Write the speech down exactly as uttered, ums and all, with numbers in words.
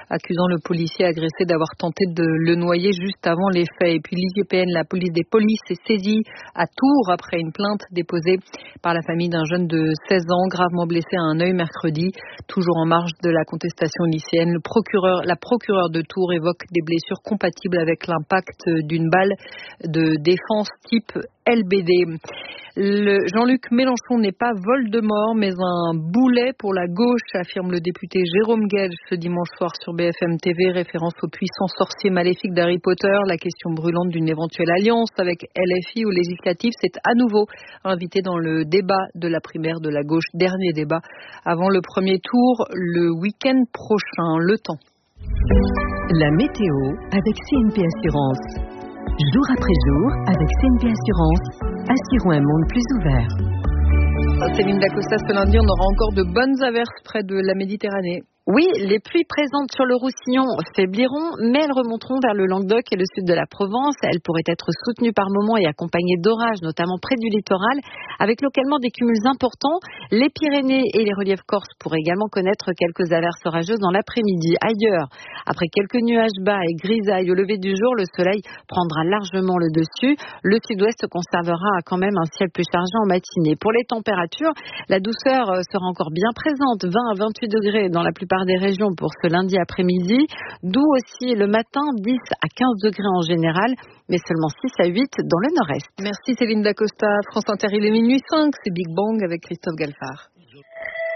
accusant le policier agressé d'avoir tenté de le noyer juste avant les faits. Et puis l'I G P N, la police des polices, est saisie à Tours après une plainte déposée par la famille d'un jeune de seize ans, gravement blessé à un œil mercredi. Toujours en marge de la contestation lycéenne, le procureur, la procureure de Tours évoque des blessures compatibles avec l'impact d'une balle de défense type L B D. Le Jean-Luc Mélenchon n'est pas Voldemort, mais un boulet pour la gauche, affirme le député Jérôme Guedj ce dimanche soir sur B F M T V, référence au puissant sorcier maléfique d'Harry Potter. La question brûlante d'une éventuelle alliance avec L F I aux législatives s'est à nouveau invitée dans le débat de la primaire de la gauche. Dernier débat avant le premier tour, le week-end prochain. Le temps. La météo avec C N P Assurance. Jour après jour, avec C N P Assurance, assurons un monde plus ouvert. Céline Dacosta, ce lundi, on aura encore de bonnes averses près de la Méditerranée. Oui, les pluies présentes sur le Roussillon faibliront, mais elles remonteront vers le Languedoc et le sud de la Provence. Elles pourraient être soutenues par moments et accompagnées d'orages, notamment près du littoral, avec localement des cumuls importants. Les Pyrénées et les reliefs corses pourraient également connaître quelques averses orageuses dans l'après-midi. Ailleurs, après quelques nuages bas et grisailles au lever du jour, le soleil prendra largement le dessus. Le sud-ouest conservera quand même un ciel plus chargé en matinée. Pour les températures, la douceur sera encore bien présente, vingt à vingt-huit degrés dans la plupart des régions pour ce lundi après-midi, d'où aussi le matin dix à quinze degrés en général, mais seulement six à huit dans le nord-est. Merci Céline Dacosta. France Inter, il est minuit cinq, c'est Big Bang avec Christophe Galfard.